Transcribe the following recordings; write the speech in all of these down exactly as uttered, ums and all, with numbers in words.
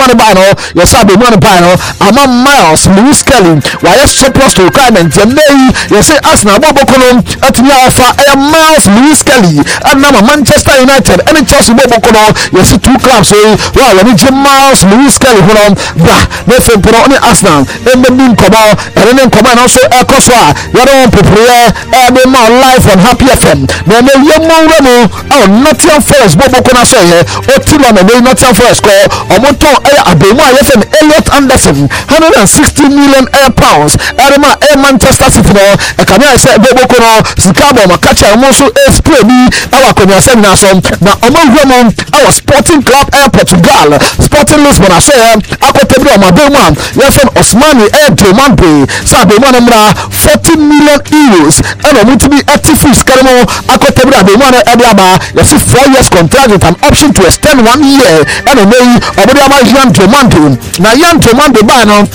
money buy no yes I be money buy no ama Miles Lewis Kelly why surplus to requirement ye may yes Arsenal bobo kono atimi offer a Miles Lewis Kelly and now Manchester United and Chelsea bobo kono yes two clubs so well when you Miles Lewis Kelly kono bra no fe pro on Arsenal and the bin kobo and then come and also e koso you don't prepare e be more live on Happy F M na me ye mo mo oh Nottingham Forest bobo kono so ye o ti lo na me Nottingham Forest ko o mo ton e abemu ayefen Elliot Anderson one hundred sixty million air pounds erema e Manchester City no e kan ya say bobo kono sikabo makacha mo so e spray bi awa konya say na so na omo hwemo our Sporting Club Air Portugal Sporting Lisbon aso ya akotebri o mabemu am yefen Osmani e Diomande sabe mo na forty million euros and omutimi atifis karemo akotebri abemu na e dia ba yes four years contract with an option to extend one year and omei obodi ama Yan Diomande na Yan Diomande ba no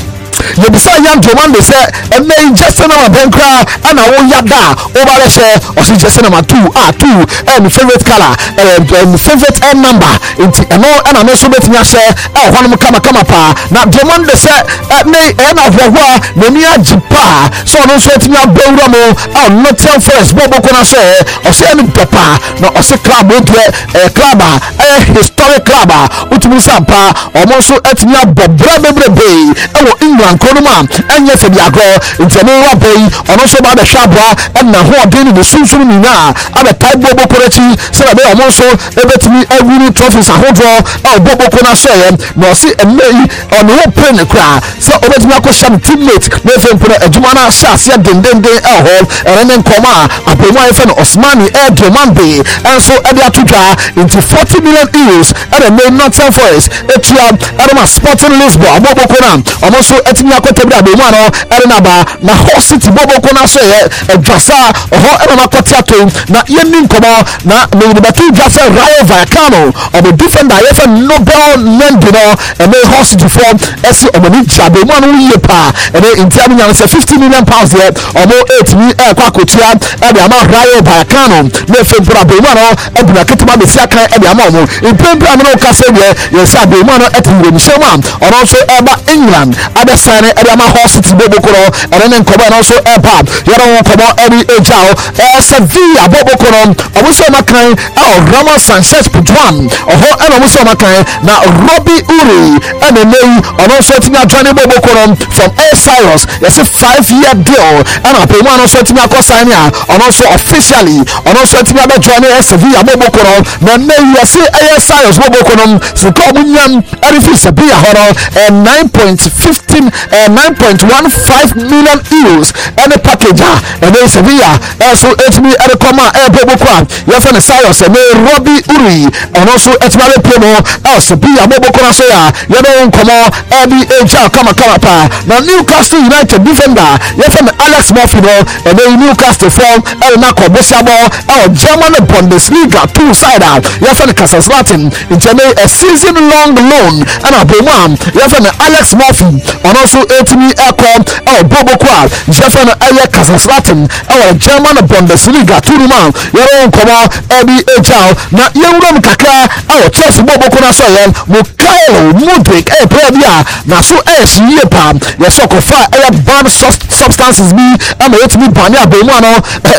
you decide Yan Diomande say and may just number bankra and I won yada over the share or see just number two ah two and favorite color and um, favorite end number into and all and I know so bet me share eh one mo kama kama pa na Diomande say may and of wa no me ajipa so no so bet me abewura mo ah not tell first bobo kona say or say any papa no or say club we eh club eh historic club utumi sampa or mo so etmi abobra bebrebe e wo England konoma enye se biago ntene wa boy ono so ba be hwabra and na ho odin ni sunsun ni na abe tai bobo korachi se be omo so ebetimi awini trophies ahodo e bobo kona so ye no si emei ono wo pre ne kra se obetimi akohya teammate na fe mpona adwuma na sha se dendende e ho eren nkoma abemu ayefe no Osmani e Diomande enso e dia tutwa into forty million euros and the Nottingham Forest etua erema Sporting Lisbon bobo kona omo so etimi akotebra be mu ano erena ba na Hull City bobo kona so ye edwasa ho erema kotiato na yemi nkomo na me de batu dwasa Rayo Vallecano obo defender yefe Nobel Mendy and me Hull City form esi obo ni jabe mu ano ye pa and intiam nya say fifty million pounds here obo eight mi e kwa kotia e be ama Rayo Vallecano me fe bra be mu ano e bina ketima be sia kan e be ama omo impempra no ka se ye ye sa be mu ano etimwe mi shema ono so eba England ada sign e ama Hull City bobo koro and then kobo no so eba yoro kobo eri ejao e Sevilla bobo koro obo so makan e Ramos Sanchez Pizjuan oho e no so makan na Robbie Uri e ne nei ono so tinya join bobo koro from A Cyrus yes a five year deal and ape mu ono so tinya ko sign ya ono so officially ono so tinya be join Sevilla bobo koro na nei yes A Cyrus bobo koro so ko munyam eri fi Sevilla horo and nine point one five uh, nine point one five million euros and a package and then Sevilla also H M and comma a bobo kwa yefan Cyrus and Robbie Uri and also H M promo el Sevilla bobo kwa so ya yado comma Eddie Eja kama kama pa na Newcastle United defender yefan Alex Murphy and then Newcastle form el Nako Bosabo el German Bundesliga two sider yefan Kaiserslautern in Germany a season long loan and a bomb yefan Alex Murphy and also eight me aircom el bobo kwa yefan Aya Kaiserslautern el German Bundesliga two man yaro comma Eddie Eja na yewura mkaka el Chelsea bobo kuna so yen Mukailo Mudrik e probia na so e shiye pa yeso ko fa e ban substances bi ama yetimi ban ya bomu ano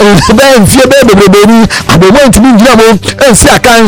be mfie be bebrebe ni abomu ntimi ngira mo ensi akan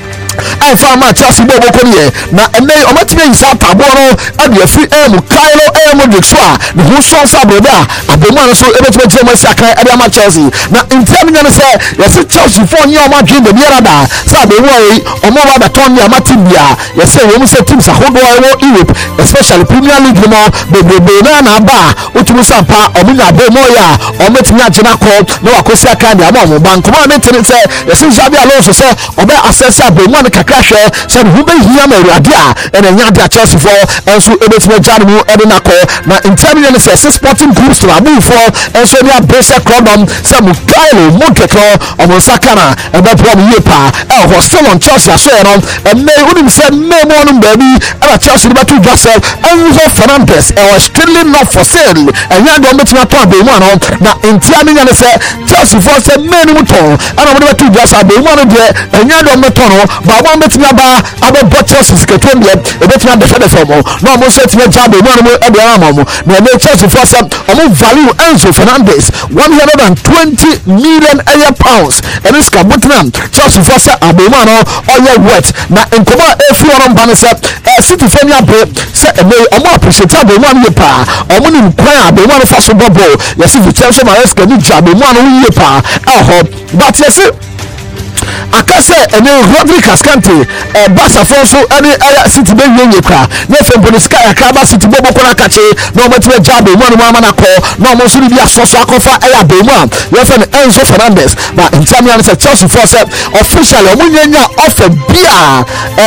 I found my Chelsea bobo konie na ene omatime yisa tabo no ade free em Kailo em Dixwa the who so sabroda abomu ano so ebetime jema sakan ade ama Chelsea na intiam nya no say yes Chelsea for nye oma dream the mirada say abomu ayi omo wa da ton ya matibia yes we mu say teams ahodo ayo Europe especially Premier League no bebrebe na na ba otumu sampa omu nya abomu ya ometime agena ko na wakosi akan dia ama banko ma metene say yes Xabi Alonso say obe assess abomu kakra hwe se hu be hia ma ruade a ene nya de Chelsea for enso ebetime jare mu ede nakọ na intermediate ne se Sporting groups to abu for enso dia pressure club se mu Kailo Mudrik omo sakana e be problem yepa e hostel on Chelsea so no e me unim se me mo no baby e Chelsea be to just Enzo Fernandez e was still not for sale e nya de ometime to abu mu no na intermediate ne se Chelsea for se me no to ana mo be to just abu mu no de e nya de ometo no one bit me aba aba botches siketon de e bit me defend for mo no mo set me jabo mo no e de ama mo na me Chelsea for some omo value Enzo Fernandez one hundred twenty million pounds and this kabutna Chelsea for some aboma no oye wet na nkoma efu on ban se City Fania be se e me omo appreciate aboma me pa omo ni nkwan aboma no fa so bobo yes if Chelsea Maresca ni jabo mo no ye pa eh but yes akase ene Rodri Cascante e Barca fonso ene aya City be yenye kwa na fembo sky akaba City bobo kona kache no matwe jabo mo no mama na ko no mo suri bi asoso akofa aya be mo ye fe Enzo Fernandez but in time ya say Chelsea force officially omunyenya offer bia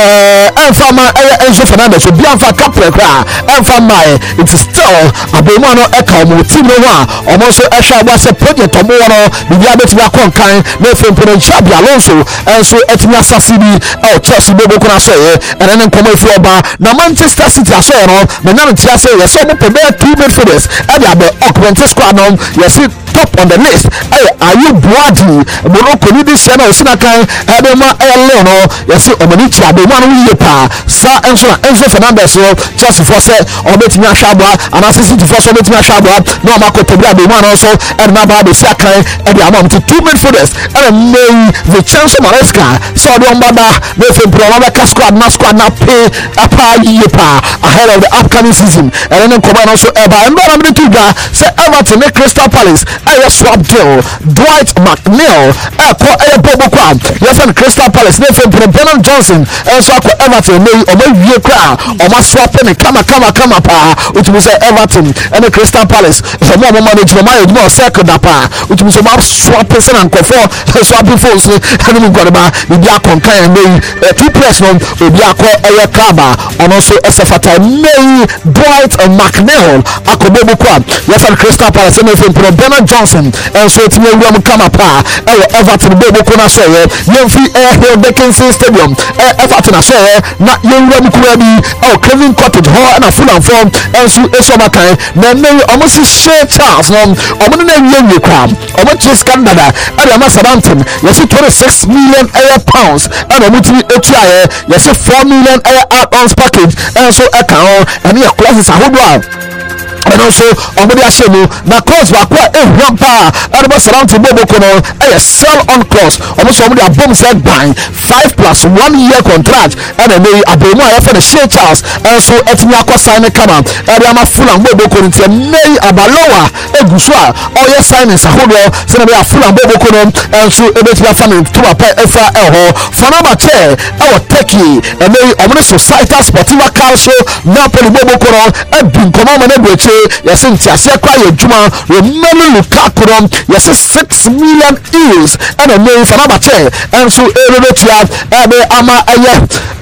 eh enfama aya Enzo Fernandez so bia mfa kapre kwa enfama it is still abemo no e ka mo team no wa omo so e hwa say project omo no bia betimi akonkan na fembo no Xabi Alonso and so etimi asasibi oh Chelsea bobo kuna so ye and then come if oba na Manchester City aso no na na tia say yes omo pe be two midfielders and they be augment squad no yes top on the list ay ayu Buadi Morocco ni this na osina kan adema elo no yes omo ni tia be man wi pa sa Enzo Enzo Fernandez no Chelsea for say obetimi ahwabwa and City for so obetimi ahwabwa no makoto bia be man also and na ba be sia kan and they amount to two midfielders and may the chance Maresca so the umbada they from Promaba squad na squad na pay apa yepa ahead of the upcoming season and then come also ever and then I'm the guy say Everton make Crystal Palace I swap deal Dwight McNeil eh ko eh bobo kwa yes and Crystal Palace they from Brennan Johnson and so ko Everton may o may wie kwa o ma swap ne kama kama kama pa which means Everton and the Crystal Palace so mo mo manage mo my mo second pa which means mo swap person and ko for swap phones and we got about the black on kind of two players from the black area Kaba and also S F A May Dwight and McNeil Akobobo Kwab yes and Crystal Palace and from Bernard Johnson and so it's me William Kamapa Everton Bobo Kona so Yemfi Air Dickinson Stadium Everton I say not young William Kuwabi oh Kevin Cottage Hall and a full and form and so it's over time then maybe almost share Charles no I'm gonna name you crab I'm gonna chase Canada and I'm a Southampton yes twenty-six million pounds and a multi area yes four million add-ons package and so account and your classes are whole and also omodi ashemu na clause ba kwa e rampa and ba surround to bobo kono e sell on clause almost omodi abom said buying five plus one year contract and e abomu aye for the Shea Charles and so etimi akwa sign kama and am full and bobo kono tie nei abalowa egusua all your signings ahodo se na be full and bobo kono and so e betimi family to apa efa eho for number chair our techie and e omodi societal sportiva calcio Napoli bobo kono e bin kono ma na gbeche yes in tiase kwa ye juma remember Lukaku yes six million euros and a million for number chair and so e tia e be ama aye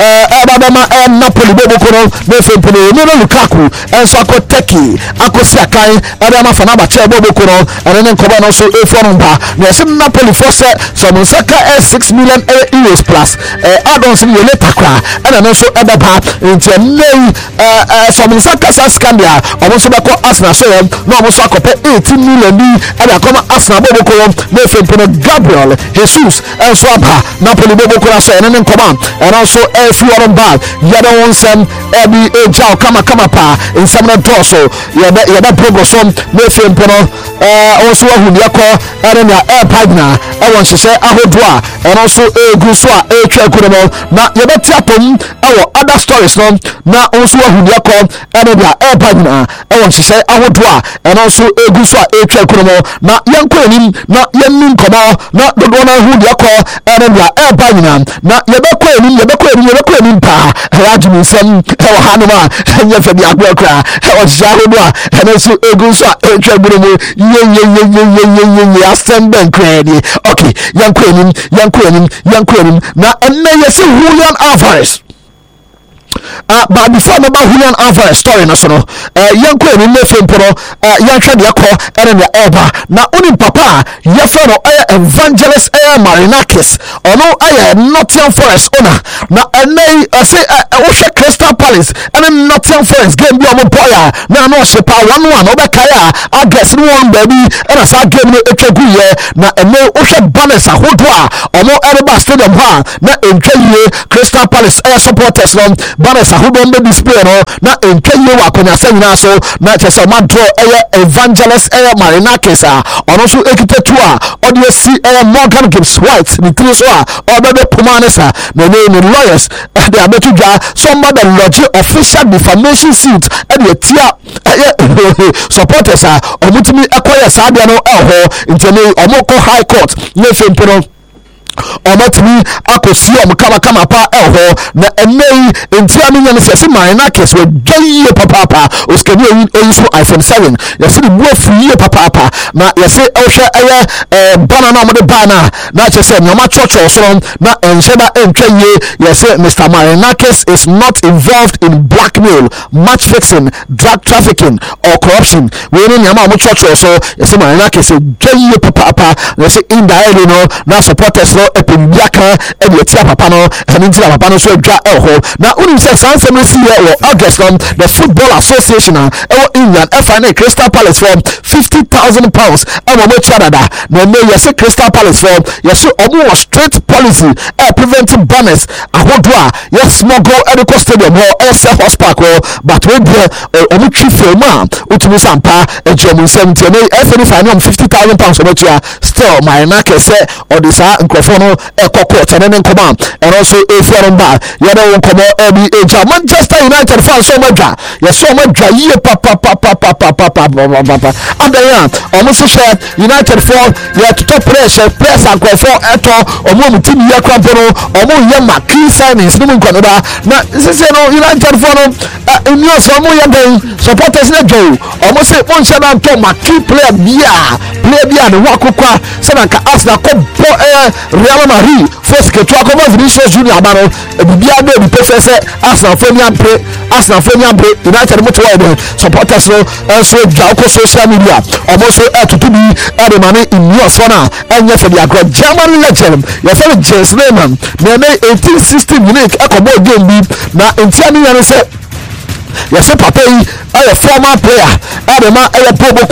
e babama e Napoli bobo kono me fempene remember Lukaku and so akọ Turkey akọ siakan e be ama for number chair bobo kono and then come on so e for number yes Napoli for set some saka e six million euros plus add-ons in your later kwa and then so e be ba into may some saka Scandia almost ko Arsenal so no almost akope eighteen million ni and akoma Arsenal bobo ko na fempo Gabriel Jesus and so aba Napoli bobo ko so and then come and also a few on bad yada won some ebi ejao kama kama pa in some doso yada yada progression na fempo no also hu dia ko and na air partner I want to say ahodoa and also a guso a e twa ko na yada tiapom our other stories no na also hu dia ko and na air partner I want to say ahodoa and also a guso a e twa ko na yanko enim na yannim komo na dodo na hu dia ko and na air partner na yabeko enim yabeko enim yabeko enim pa rajumi sem e wa hanuma nya fa bi agbo kra e wa jahodoa and also a guso a e twa ko ye ye ye ye ye ye ye asem ben kredi okay yanko enim yanko enim yanko enim na enne yesi Julian Alvarez uh, but before me ba Julian Alvarez story no so no uh, yanko eni ne femporo uh, yanhwe de akọ ene ne eba na oni papa ye fero uh, evangelist uh, Marinakis ono aye Nottingham Forest owner na ene uh, say uh, uh, Crystal Palace ene Nottingham Forest game bi omo boya na no she pa one one obekaya I guess no one baby ene sa game no etwagu ye na ene ohwe banners ahodo a omo Ereba Stadium ha na entwaye Crystal Palace air supporters no banners ahodo mbe display no na entwaye wa konya sanyina so na chese ma draw air evangelist air Marinakis a ono so ekite tu a ode si air Morgan Gibbs White ni tiri so a obebe pumanesa na ne lawyers they are betu dwa somebody lodge official defamation suit e de tia supporters a omutimi ekoye saade no eho ntene omoko high court ne fempero omatimi akosi om kama kama pa eho na enei entia no nyane sese Marinakis we gye papa papa oskani eyi so iPhone seven yesi ni muafu ye papa papa na yesi ohwe eye eh bana na mode bana na chese nyoma chocho so na ensheba entwaye yesi Mister Marinakis is not involved in blackmail, match fixing, drug trafficking or corruption. We ni nyama mo chocho so yesi Marinakis gye papa papa yesi indirectly no na supporters no epibiaka e de tia papa no eni tia papa no so dwa eho na unim se san se mesi ye August from the Football Association e England F I N Crystal Palace for fifty thousand pounds e mo mo chadada na me yes Crystal Palace for yes omo straight policy e preventing banners ahodo a yes smuggle e the stadium or else horse park but we be omo twi film a utumi sampa e jom seventy me F N F I fifty thousand pounds omo tia still Marinakis say or this nkrofo no e kokko tenene nkoma and also a foreign bar yada won komo e bi eja Manchester United fans so madwa yes so madwa ye papa papa papa papa papa and then almost share United for your top pressure press and for eto omo mutim ye kwaboro omo ye marquee signings no nkono da na sese no United for no news omo ye den supporters na jo omo say won share na to marquee player bia player bia no wakokwa se na ka Arsenal ko Real Madrid first ke to akoma Vinicius Junior abaro bibia na bi professor Arsenal for ni ampre Arsenal for ni ampre United moto wa supporters no so dwa ko social media almost atutu bi ade mane news na enye for the agro German legend your fellow Jens Lehmann na eighteen sixty minute akobo game bi na entia ni yan say yes papa yi a former player adema a Boboko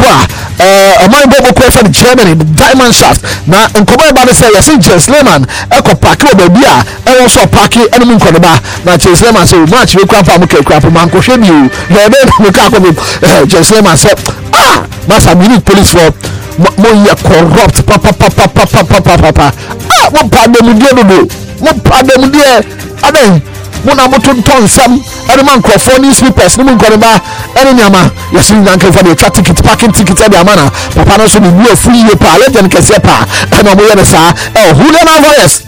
eh o man Boboko from Germany Diamond Shaft na nkoba ba say yes Jens Lehmann e ko park o ba bia e won so park enemy nkono ba na Jens Lehmann say match we kwa pa mo ke kwa pa man ko hwe bi o na be mo ka ko Jens Lehmann say ah masa minute police for mo ye corrupt papa papa papa papa papa ah mo pa dem die no do mo pa dem die aden muna mutunton sam any man crofo newspapers nimu nkoreba any nyama yesi nyanke for the ticket parking ticket e amana papa no so ni bu afu yie pa legend kese pa e no mo ye sa eh Julian Alvarez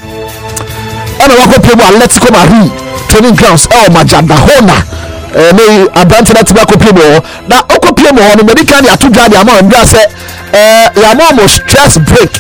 ana wako pebo Atletico Madrid training grounds eh Majadahona eh me abante na tiba ko pebo na okopie mo no medical ya to dwa dia ma ndwa se eh ya mo stress break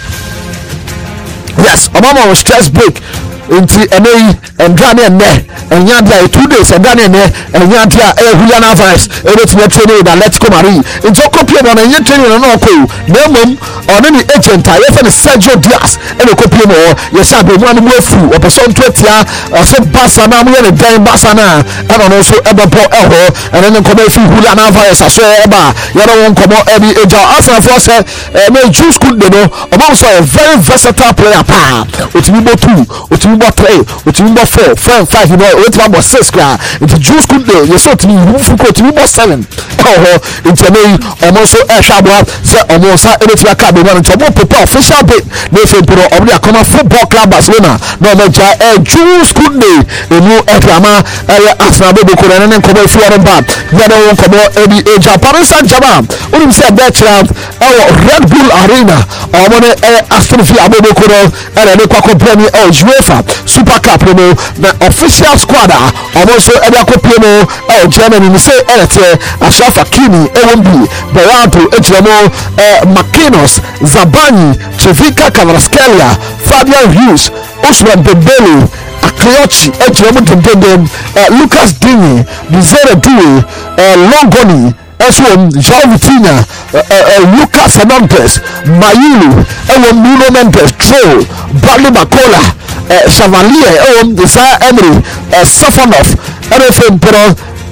yes amamo stress break nti enei endrane enne enya dia two days endrane enne enya dia e Julian Alvarez e betime training na Atletico Madrid nti okopie no na enya training no na ko na mom ono ni agent a yefa ne Sergio Diaz e na okopie no yesa be mu anu mu afu o person to atia so Barca na mu ye ne dan Barca na e no no so e bebo e ho ene ne komo afi Julian Alvarez aso e ba ye no won komo e bi eja Arsenal for say me juice could dey no o ma so a very versatile player pa otimi bo two otimi bo three otimi bo four four and five you know otimi bo six kra it juice could dey you so otimi fu ko otimi bo seven oh it me o so e hwabo say o sa e betimi aka be man to mo prepare official bid na fe pro o be akoma football club Barcelona no me ja e juice could dey enu e drama e Arsenal be ko na ne komo fi oron ba ya do won komo e bi e ja Paris Saint-Germain unim say be champ e Red Bull Arena o mo ne Aston Villa be ko no e na kwa ko premier e UEFA Super Cup no na official squad o mo so e be akopie no e Germany ni say e te Ashraf Hakimi e won bi Berardo e jemo e Marquinhos Zabani Chivika Kvaratskhelia Fabian Ruiz Ousmane Dembele Akleochi ejire mu dendendem Lucas Digne Desire Due Longoni Eswom João Vitinha Lucas Hernandez Mayulu Ewom Nuno Mendes Troll Bradley Makola Chevalier Ewom Desire Emery Safanov Erefem Pero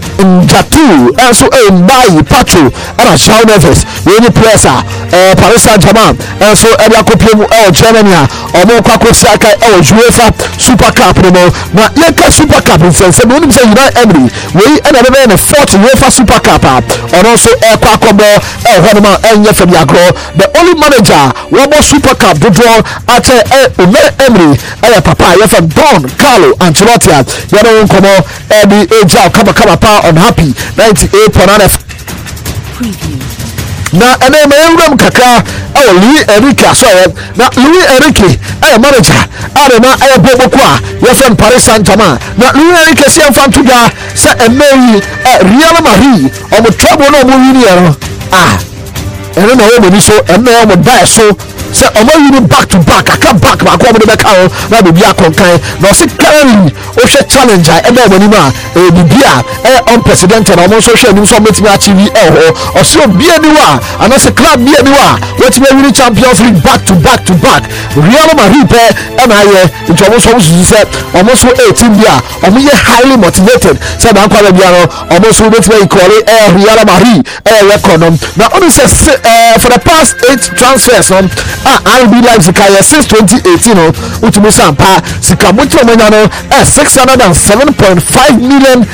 Njatu also a Mbayi Pacho and a João Neves Winnie Pressa Paris Saint-Germain also Elia Kopiemu El Germany Omo Kwako Saka El UEFA Super Cup no na Yeka Super Cup in France no nim say United Emery we and another in the fourth UEFA Super Cup and also El Kwako El Honema El Nyefem Agro the only manager Wabo Super Cup do draw at United Emery El Papa Yefem Don Carlo Ancelotti Yano Nkomo Eddie Ejao Kama Kama Pa unhappy ninety-eight point nine F preview na ene me ewuram kakra awo Louis Enrique asoye na Louis Enrique ay manager are na ay boboko a yefem Paris Saint-Germain na Louis Enrique si amfa ntoga se emeyi Real Madrid omo trouble no mo wini ero ah ene na wo ni so ene omo die so say omo you back to back aka back back omo de beka o na be bia konkan na o se currently o hwe challenger e na woni ma e bibia e unprecedented omo so hwe ni so metimi achieve e ho o se obi ani wa ana se club bi ani wa what we win Champions League back to back to back Real Madrid pe e na ye nti omo so so se omo so eighteen bia omo ye highly motivated say na kwa bia no omo so metimi call e Real Madrid e record na only say for the past eight transfers no ah R B Leipzig kaya since twenty eighteen no utumi sampa sika mutro menya no eh six hundred seven point five million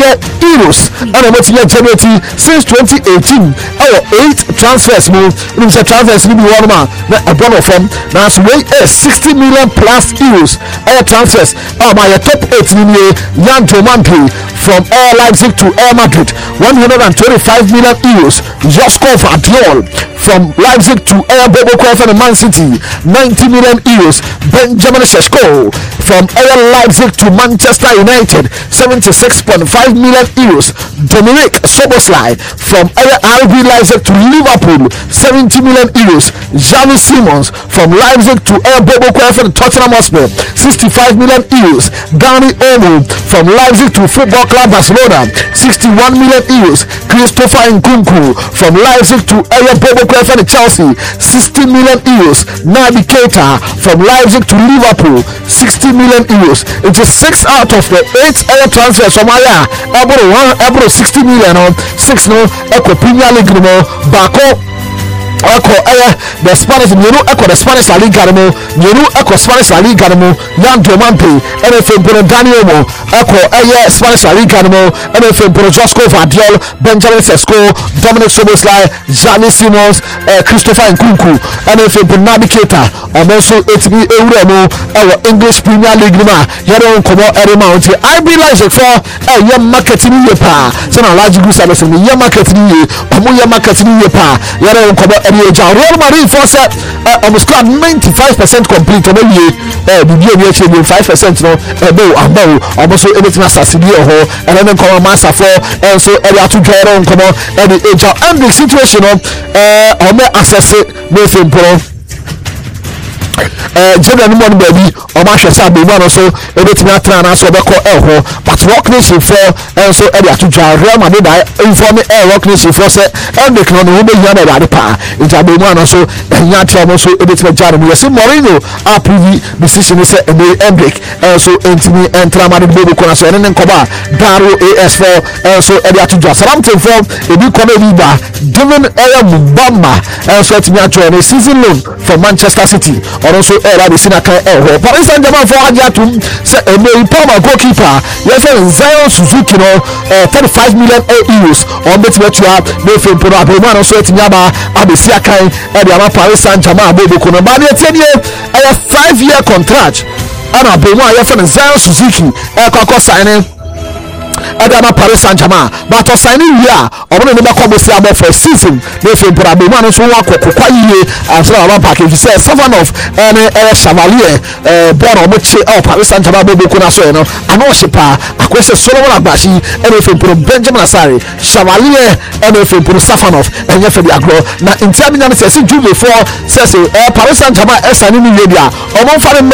euros and mutimi generate since twenty eighteen our eight transfers mo nim say transfers ni bi one man na abon of them na so we eh sixty million plus euros our transfers ah my top eight ni Jan Tomante from Air Leipzig to Air Madrid one hundred twenty-five million euros Josko Vadiol from Leipzig to Air Boboko and Man City ninety million euros Benjamin Sesko from Air Leipzig to Manchester United seventy-six point five million euros Dominic Soboslai from Air R B Leipzig to Liverpool seventy million euros Xavi Simons from Leipzig to Air Boboko and Tottenham Hotspur sixty-five million euros Dani Olmo from Leipzig to Football Club Barcelona sixty-one million euros Christopher Nkunku from Leipzig to Air Boboko and Chelsea sixty million euros Naby Keita from Leipzig to Liverpool sixty million euros. It is six out of the eight air transfers from Aya able one able sixty million on six no Eco Premier League no Bako Echo eh the Spanish Nenu Echo the Spanish La Liga no Nenu Echo Spanish La Liga no Jan Diomante N F M Pro Daniel Mo Echo eh Spanish La Liga no N F M Pro Josko Vadiol Benjamin Sesko Dominic Soboslai Xavi Simons eh, Christopher Nkunku N F M Pro Naby Keita also eight B euro no our English Premier League ma yere on komo ere ma onti I be Leipzig for eh your marketing ye pa so na large group service ni your marketing ye omo your marketing ye pa yere on komo Real Madrid for set almost club ninety-five percent complete on the eh bibi e actually five percent no eh bo abo almost everything assassin here ho and then come master for and so area to draw on come and the age and the situation eh o me assess no thing pro eh jebe no mon baby o ma hwese abebu no so ebetimi atra na so obeko ehho but rock nation for and so area to draw Real Madrid inform eh rock nation for say and the no no be here na bad pa into abebu no so enya atra mo so ebetimi jar mo yesi Mourinho approve decision say e break and so entimi entra Madrid baby kona so ene nkoba Daro A S for and so area to draw something for ebi kona liba given area Mubamba and so etimi atra na season loan for Manchester City or also era de sinaka eh Paris Saint-Germain for Ajatum say e may Palmer goalkeeper yefe Zion Suzuki no thirty-five million euros on bet bet you have no film pro abema no so etimi aba abesi akan e de ama Paris Saint-Germain aboboko no ba de tie a five year contract ana abema yefe Zion Suzuki e kwakọ signing Adama Paris Saint-Germain but to sign in here omo ne ba come see about for season no fe bra be man so wa kokwa yiye after our package say seven of and eh Chevalier eh born omo che eh Paris Saint-Germain be ko na so no ano shipa akwese Solomon Agbashi and fe pro Benjamin Asare Chevalier and fe pro Safanov and fe dia agro na intiamina say see Juve for say eh Paris Saint-Germain eh sign ni media omo fare mra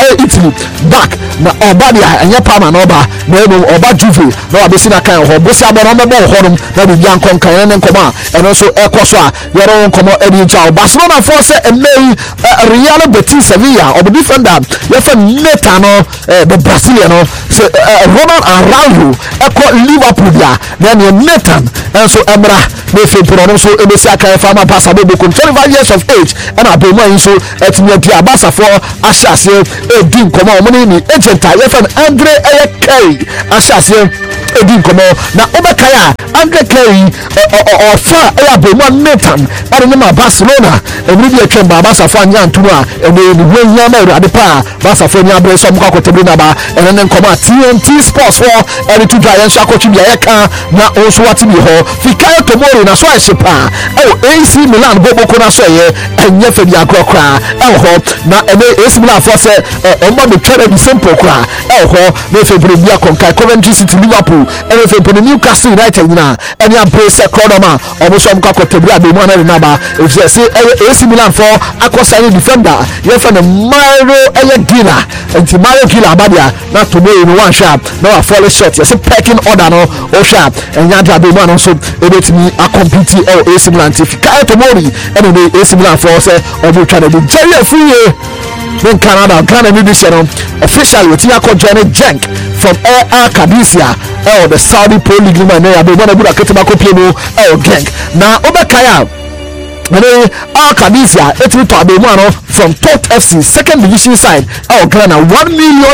Italy back na oba dia anya Parma na oba na emo oba Juve na wabesi na kan ho bosi abo na mebo horum na bi bian kon kan ne nkoma eno so ekoso a yero nkomo edi ncha Barcelona for say emei Real Betis Sevilla or the defender yefa Netano the Brazilian so Ronald Araujo eko Liverpool dia then Nathan and so Emra me fe pro so ebesi aka farmer Barca be kon twenty-five years of age and abema so etinye dia Barca for ashase edi nkomo omoni ni agent yefa Andre Ayekei ashase edi nkomo na obekaya Andre Kerry or fa e abema Nathan and na Barcelona every day twen Barca for anya ntuma e ni wenya ma adepa Barca for nya bre so mko kotebri na ba ene ne nkomo T N T Sports for every two giant shako chibia yeka na onso watibi ho fikayo tomorrow na so asepa e A C Milan boboko na so ye enye fe dia krokra e ho na ene A C Milan for say o mo de trade di simple kra e ho na fe bia konka Coventry City Liverpool ene fe pon Newcastle United na ene abrace Cordoma o mo so mko kotebri ade mo na na ba e say A C Milan for akosani defender ye fe na Mario Ayegina enti Mario Gila abadia na tomorrow no one sharp na a fall short yes pecking order no o sharp enya da be man so ebetimi a compete A C Milan if kai tomorrow anyway A C Milan for say obi try to be Jerry free in Canada Ghana musician officially with Yako Johnny Jenk from Air Qadisiyah or the Saudi Pro League man there be one of the Ketema Kopieno or Genk na obekaya and Air Qadisiyah etimi to abemano from Top F C second division side our Ghana one million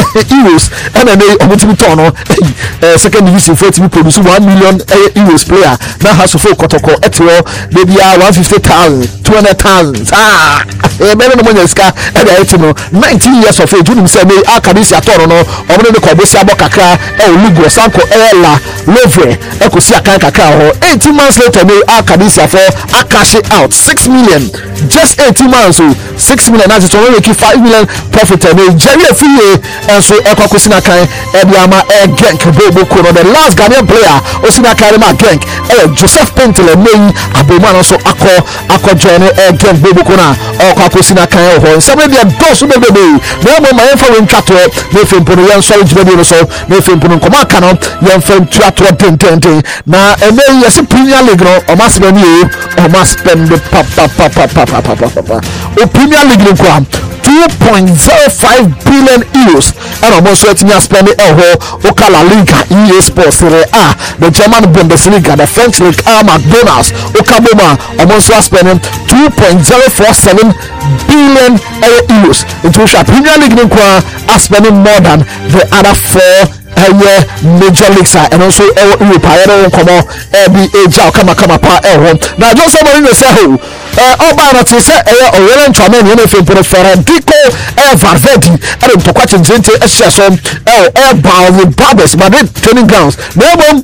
euros and then they omotimi tono second division for to produce one million euros player now has to for kotoko etwo they be one fifty thousand two hundred thousand ah e me no money ska e dey etimo nineteen years of age you say me Air Qadisiyah tono no omo ne ko bosi abo kakra e olugo sanko ela love e ko si akan kakra ho eighteen months later me Air Qadisiyah for akashi out six million just eighteen months oh, six million as it only make five million profit and Jerry Fie and so Eko Kusina Kai Ebiama e Genk Bobo Kono the last Ghanaian player Osina Karima Genk e Joseph Pentele May Abomano so Ako Ako Johnny e Genk Bobo Kona Eko Kusina Kai ho some be boss be be no mo my info win chato no film pono yan sorry jibedi so no film pono koma kano yan film chato ten ten ten na e me yes Premier League no o mas be ni o mas spend pa pa pa pa pa pa pa pa o Premier League no kwa two point zero five billion euros and almost let me spend it oh Okala Liga E A Sports Serie A the German Bundesliga the French League A McDonald's Okaboma almost spending two point zero four seven billion euros into the Premier League no kwa spending more than the other four uh, major leagues and also Europe I come on every age come come up now just somebody will say oh ọba na ti sẹ ẹ ọwẹrẹ ntwamẹ ni ẹna efe mpere Federico ẹ Valverde ẹ ntọkwa kyinkyinti ẹ hyẹ so ẹ ẹ Bally Barbers Madrid training grounds na emom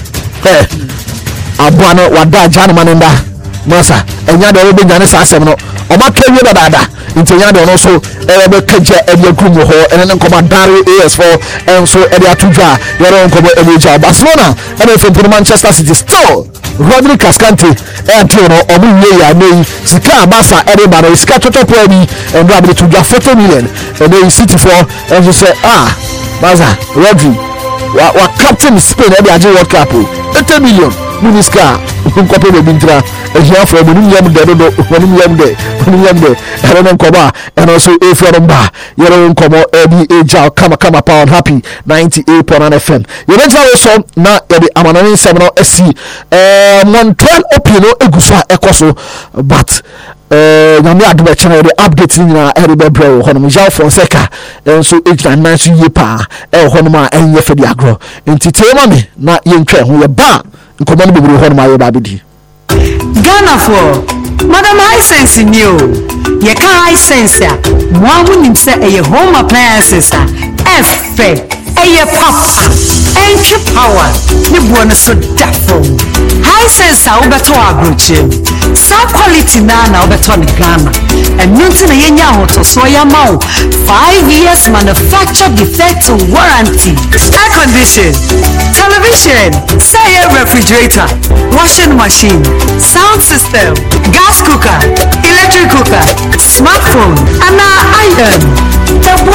ẹ aboa no wada agya no ma ne nda masa ẹnya de ọbẹ nyane saa asẹm no ọma kẹ wie dadaada nti ẹnya de ọno so ẹ bẹ kẹgya ẹbi egum wọ hɔ ẹne ne nkɔmɔ Dario A S four ẹ nso ẹde ato dwa yɛrɛ nkɔmɔ ẹbi egya Barcelona ɛna efe mpere Manchester City still Rodri Cascante e tiro omu ye ya nei sika Barca e ba no sika toto po bi e ndo abiri to dwa forty million e dey City for e so say ah Barca Rodri wa wa captain Spain e be age World Cup eighty million Muniska nkope be bintra e hia for mo nyam de do mo nyam de mo nyam de e no nkoba e no so e for mba yero nkomo e bi eja kama kama pound happy ninety-eight point nine F M yero jawo so na e be amanani nsem no esi eh Montreal Opino eguso ekoso but eh nyame adome channel the update ni na e be brɛ ho no João Fonseca enso ejina nan so yie pa e ho no ma enye fedi agro enti tema me na yentwe ho ye ba nkomo no bebru ho no ma ye ba bidi Ghana for Madam Hisense new ye ka Hisense a mo amu nim se eye home appliances a efe eye papa entry power ne buo no so dafo Hisense a obeto agroche some quality na na obeto ne Ghana enu nti na yenya hoto so ya ma five years manufacturer defect warranty air condition television say refrigerator washing machine sound system gas cooker electric cooker smartphone and iron the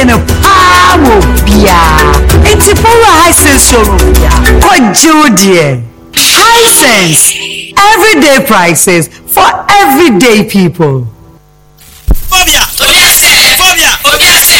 tie no paa wo bia enti power Hisense showroom ya kojo die Hisense everyday prices for everyday people.